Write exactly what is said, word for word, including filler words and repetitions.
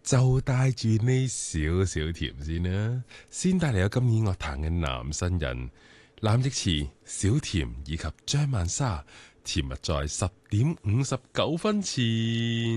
就帶住呢少少甜先啦，先帶嚟有今年樂壇嘅男新人藍奕慈、小甜以及張曼莎，甜蜜在十點五十九分前。